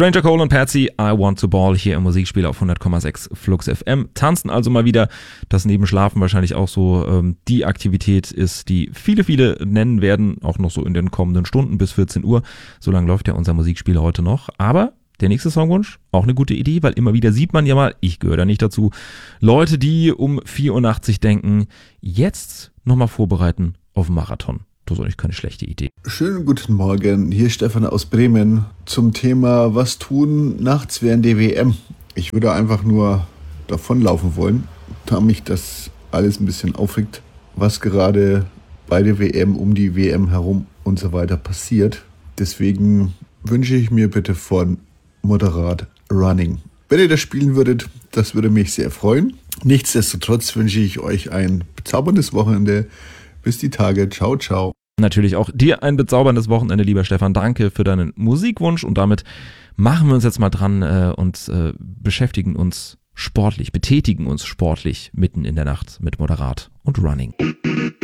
Stranger Cole und Patsy, I Want to Ball hier im Musikspiel auf 100,6 Flux FM. Tanzen also mal wieder, das neben Schlafen wahrscheinlich auch so die Aktivität ist, die viele nennen werden, auch noch so in den kommenden Stunden bis 14 Uhr. So lange läuft ja unser Musikspiel heute noch. Aber der nächste Songwunsch, auch eine gute Idee, weil immer wieder sieht man ja mal, ich gehöre da nicht dazu, Leute, die um 4:80 Uhr denken, jetzt nochmal vorbereiten auf den Marathon. Das ist eigentlich keine schlechte Idee. Schönen guten Morgen, hier ist Stefan aus Bremen zum Thema was tun nachts während der WM. Ich würde einfach nur davonlaufen wollen, da mich das alles ein bisschen aufregt, was gerade bei der WM, um die WM herum und so weiter passiert. Deswegen wünsche ich mir bitte von Moderat Running. Wenn ihr das spielen würdet, das würde mich sehr freuen. Nichtsdestotrotz wünsche ich euch ein bezauberndes Wochenende. Bis die Tage. Ciao, ciao. Natürlich auch dir ein bezauberndes Wochenende, lieber Stefan. Danke für deinen Musikwunsch und damit machen wir uns jetzt mal dran und betätigen uns sportlich mitten in der Nacht mit Moderat und Running.